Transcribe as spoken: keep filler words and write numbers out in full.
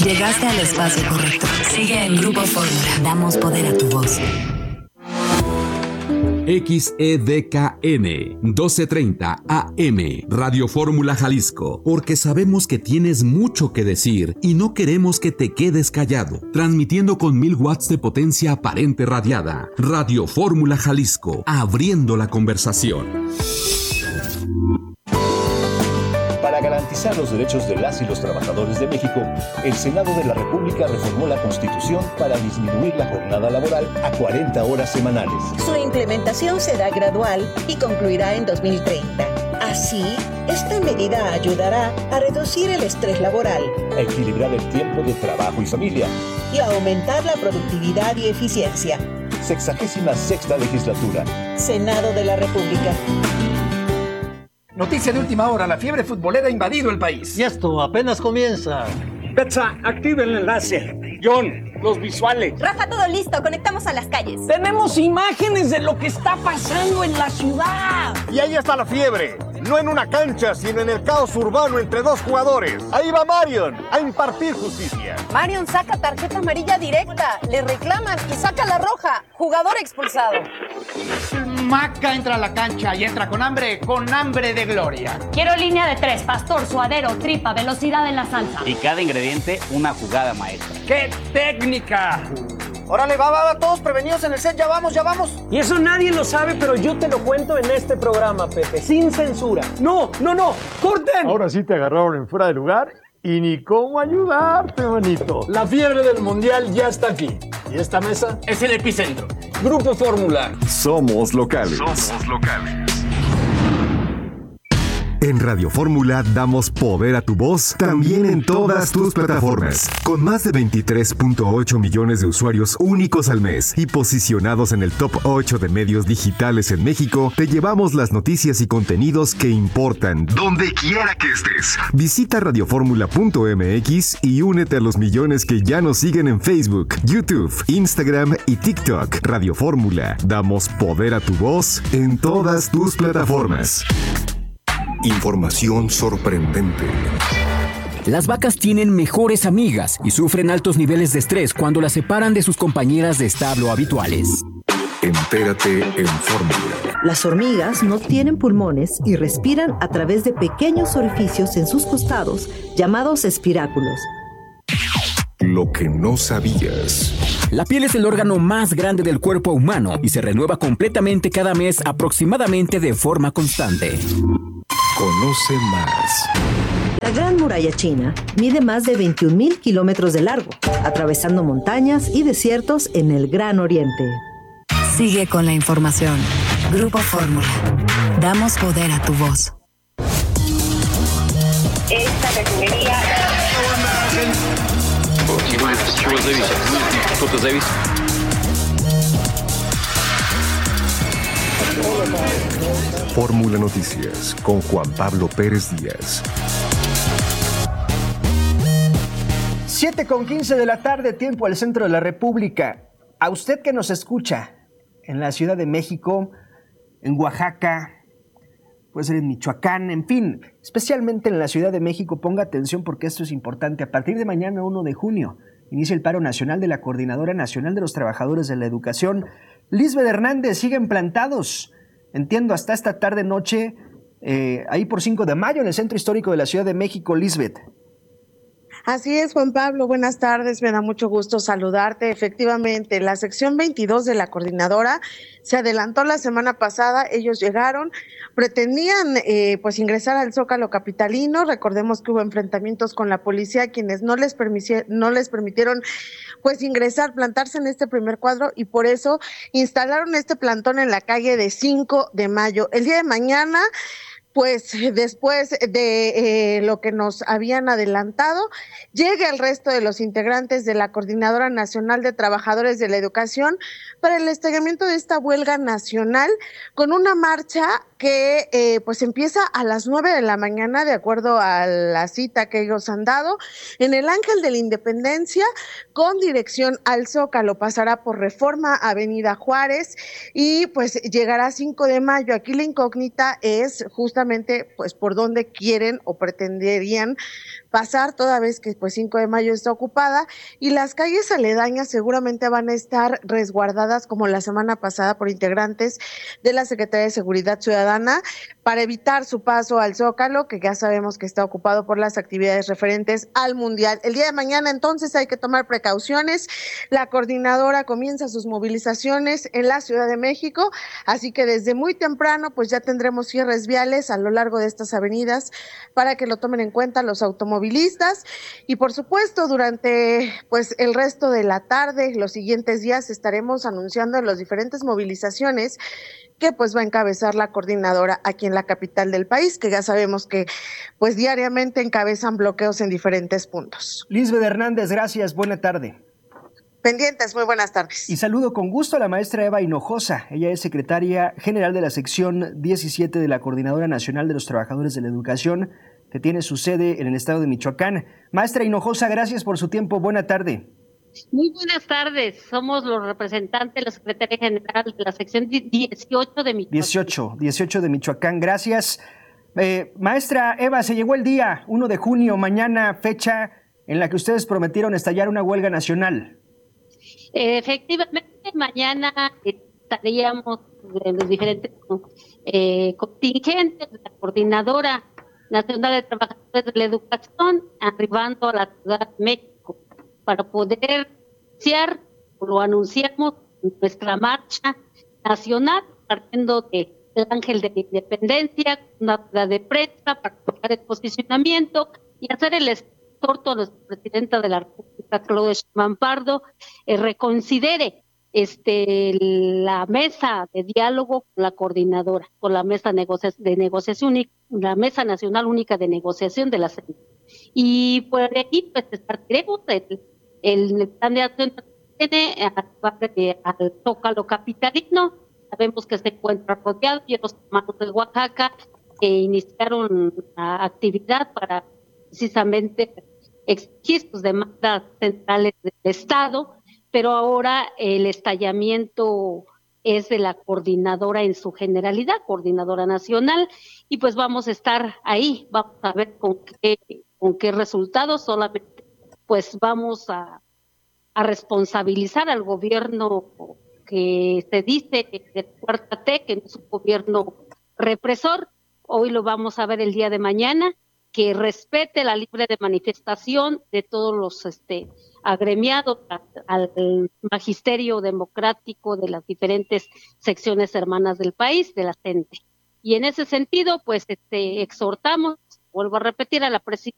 Llegaste al espacio correcto. Sigue en Grupo Fórmula. Damos poder a tu voz. X E D K N doce treinta A M Radio Fórmula Jalisco, porque sabemos que tienes mucho que decir y no queremos que te quedes callado. Transmitiendo con mil watts de potencia aparente radiada. Radio Fórmula Jalisco, abriendo la conversación. Para garantizar los derechos de las y los trabajadores de México, el Senado de la República reformó la Constitución para disminuir la jornada laboral a cuarenta horas semanales. Su implementación será gradual y concluirá en dos mil treinta. Así, esta medida ayudará a reducir el estrés laboral, a equilibrar el tiempo de trabajo y familia y a aumentar la productividad y eficiencia. Sexagésima sexta legislatura. Senado de la República. Noticia de última hora, la fiebre futbolera ha invadido el país. Y esto apenas comienza. Betsa, activa el enlace. John, los visuales. Rafa, todo listo, conectamos a las calles. Tenemos imágenes de lo que está pasando en la ciudad. Y ahí está la fiebre. No en una cancha, sino en el caos urbano entre dos jugadores. Ahí va Marion a impartir justicia. Marion saca tarjeta amarilla directa, le reclaman y saca la roja. Jugador expulsado. Maca entra a la cancha y entra con hambre, con hambre de gloria. Quiero línea de tres, pastor, suadero, tripa, velocidad en la salsa. Y cada ingrediente, una jugada maestra. ¡Qué técnica! Órale, va, va, va, todos prevenidos en el set, ya vamos, ya vamos. Y eso nadie lo sabe, pero yo te lo cuento en este programa, Pepe, sin censura. No, no, no, corten. Ahora sí te agarraron en fuera de lugar y ni cómo ayudarte, manito. La fiebre del mundial ya está aquí. Y esta mesa es el epicentro. Grupo Fórmula. Somos locales. Somos locales. En Radio Fórmula damos poder a tu voz también en todas tus plataformas. Con más de veintitrés punto ocho millones de usuarios únicos al mes y posicionados en el top ocho de medios digitales en México, te llevamos las noticias y contenidos que importan donde quiera que estés. Visita radioformula punto m x y únete a los millones que ya nos siguen en Facebook, YouTube, Instagram y TikTok. Radio Fórmula, damos poder a tu voz en todas tus plataformas. Información sorprendente. Las vacas tienen mejores amigas y sufren altos niveles de estrés cuando las separan de sus compañeras de establo habituales. Entérate en Fórmula. Las hormigas no tienen pulmones y respiran a través de pequeños orificios en sus costados, llamados espiráculos. Lo que no sabías. La piel es el órgano más grande del cuerpo humano y se renueva completamente cada mes aproximadamente de forma constante. Conoce más. La Gran Muralla China mide más de veintiún mil kilómetros de largo, atravesando montañas y desiertos en el Gran Oriente. Sigue con la información. Grupo Fórmula. Damos poder a tu voz. Esta refinería... Что-то зависит. Fórmula Noticias con Juan Pablo Pérez Díaz. siete con quince de la tarde, tiempo al centro de la República. A usted que nos escucha en la Ciudad de México, en Oaxaca, puede ser en Michoacán, en fin, especialmente en la Ciudad de México, ponga atención porque esto es importante. A partir de mañana, primero de junio, inicia el paro nacional de la Coordinadora Nacional de los Trabajadores de la Educación. Lisbeth Hernández, siguen plantados, entiendo, hasta esta tarde-noche, eh, ahí por cinco de mayo, en el Centro Histórico de la Ciudad de México. Lisbeth. Así es, Juan Pablo, buenas tardes, me da mucho gusto saludarte. Efectivamente, la sección veintidós de la coordinadora se adelantó la semana pasada, ellos llegaron, pretendían eh, pues ingresar al Zócalo capitalino. Recordemos que hubo enfrentamientos con la policía, quienes no les, permisie, no les permitieron pues ingresar, plantarse en este primer cuadro, y por eso instalaron este plantón en la calle de cinco de mayo. El día de mañana, pues después de eh, lo que nos habían adelantado, llega el resto de los integrantes de la Coordinadora Nacional de Trabajadores de la Educación para el estegamiento de esta huelga nacional, con una marcha que eh, pues empieza a las nueve de la mañana, de acuerdo a la cita que ellos han dado, en el Ángel de la Independencia, con dirección al Zócalo. Pasará por Reforma, Avenida Juárez, y pues llegará cinco de mayo. Aquí la incógnita es justamente pues por dónde quieren o pretenderían pasar, toda vez que pues cinco de mayo está ocupada y las calles aledañas seguramente van a estar resguardadas como la semana pasada por integrantes de la Secretaría de Seguridad Ciudadana para evitar su paso al Zócalo, que ya sabemos que está ocupado por las actividades referentes al Mundial. El día de mañana entonces hay que tomar precauciones. La coordinadora comienza sus movilizaciones en la Ciudad de México, así que desde muy temprano pues ya tendremos cierres viales a lo largo de estas avenidas para que lo tomen en cuenta los automovilistas y por supuesto durante pues el resto de la tarde, los siguientes días estaremos anunciando las diferentes movilizaciones que pues va a encabezar la coordinadora aquí en la capital del país, que ya sabemos que pues diariamente encabezan bloqueos en diferentes puntos. Lisbeth Hernández, gracias, buena tarde. Pendientes, muy buenas tardes. Y saludo con gusto a la maestra Eva Hinojosa. Ella es secretaria general de la sección diecisiete de la Coordinadora Nacional de los Trabajadores de la Educación, que tiene su sede en el estado de Michoacán. Maestra Hinojosa, gracias por su tiempo. Buena tarde. Muy buenas tardes. Somos los representantes de la Secretaría General de la sección dieciocho de Michoacán. dieciocho, dieciocho de Michoacán. Gracias. Eh, maestra Eva, se llegó el día, uno de junio, mañana, fecha en la que ustedes prometieron estallar una huelga nacional. Efectivamente, mañana estaríamos en los diferentes eh, contingentes de la Coordinadora Nacional de Trabajadores de la Educación, arribando a la Ciudad de México para poder iniciar, lo anunciamos, nuestra marcha nacional, partiendo del Ángel de la Independencia, una rueda de prensa para tocar el posicionamiento y hacer el exhorto a nuestra presidenta de la República, Claudia Sheinbaum Pardo, eh, reconsidere este la mesa de diálogo con la coordinadora, con la mesa negocia, de negociación, la mesa nacional única de negociación de la C E N T. Y por ahí pues partiremos el, el plan de acción al Zócalo capitalino. Sabemos que se encuentra rodeado y los hermanos de Oaxaca que iniciaron la actividad para precisamente exigir sus demandas centrales del Estado, pero ahora el estallamiento es de la coordinadora en su generalidad, coordinadora nacional, y pues vamos a estar ahí, vamos a ver con qué, con qué resultados. Solamente pues vamos a, a responsabilizar al gobierno que se dice de cuarta T, que no es un gobierno represor. Hoy lo vamos a ver el día de mañana, que respete la libre de manifestación de todos los este agremiados al magisterio democrático de las diferentes secciones hermanas del país, de la C E N T E. Y en ese sentido, pues este exhortamos, vuelvo a repetir, a la presidenta